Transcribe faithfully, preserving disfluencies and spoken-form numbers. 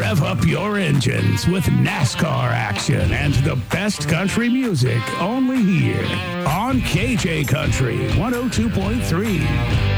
Rev up your engines with NASCAR action and the best country music only here on K J Country one oh two point three.